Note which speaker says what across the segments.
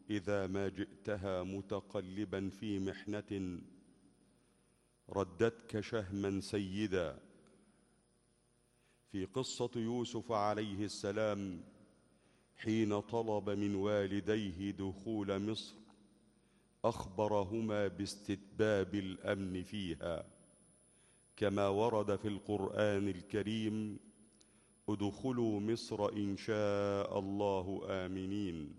Speaker 1: إذا ما جئتها متقلبا في محنة ردتك شهما سيدا. في قصة يوسف عليه السلام حين طلب من والديه دخول مصر أخبرهما باستتباب الأمن فيها، كما ورد في القرآن الكريم: ادخلوا مصر إن شاء الله آمنين.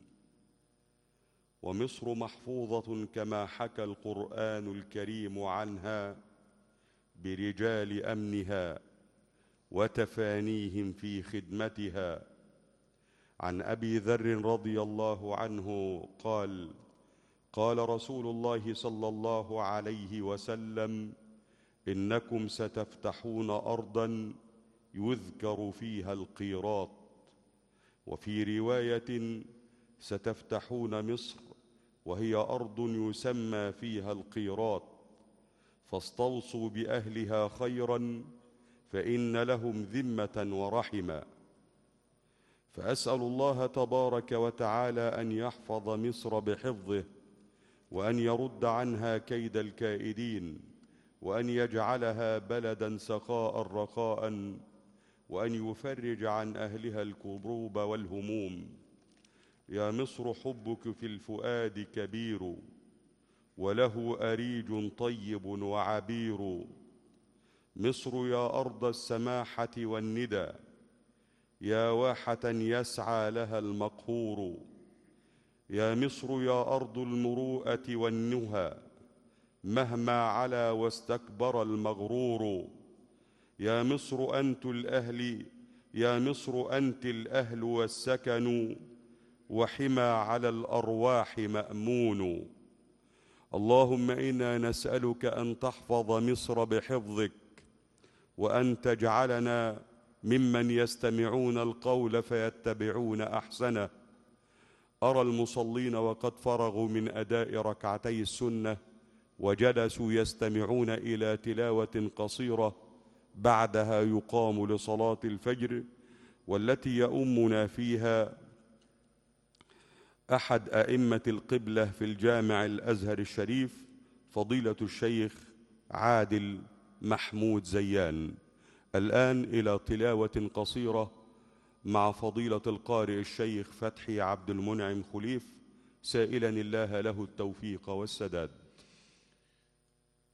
Speaker 1: ومصر محفوظة كما حكى القرآن الكريم عنها برجال أمنها وتفانيهم في خدمتها. عن أبي ذر رضي الله عنه قال: قال رسول الله صلى الله عليه وسلم: إنكم ستفتحون أرضا يذكر فيها القيراط. وفي رواية: ستفتحون مصر وهي أرض يسمى فيها القيراط، فاستوصوا بأهلها خيرا فإن لهم ذمة ورحما. فأسأل الله تبارك وتعالى أن يحفظ مصر بحفظه، وأن يرد عنها كيد الكائدين، وأن يجعلها بلدا سخاء رخاء، وأن يفرج عن أهلها الكروب والهموم. يا مصر حبك في الفؤاد كبير، وله أريج طيب وعبير. مصر يا أرض السماحة والندى، يا واحة يسعى لها المقهور. يا مصر يا أرض المروءة والنهى، مهما علا واستكبر المغرور. يا مصر أنت الأهل، يا مصر أنت الأهل والسكن، وحمى على الأرواح مأمون. اللهم إنا نسألك أن تحفظ مصر بحفظك، وأن تجعلنا ممن يستمعون القول فيتبعون أحسنه. أرى المصلين وقد فرغوا من أداء ركعتي السنة وجلسوا يستمعون إلى تلاوة قصيرة، بعدها يقام لصلاة الفجر، والتي يؤمنا فيها أحد أئمة القبلة في الجامع الأزهر الشريف، فضيلة الشيخ عادل محمود زيان. الآن إلى تلاوة قصيرة مع فضيلة القارئ الشيخ فتحي عبد المنعم خليف، سائلا الله له التوفيق والسداد.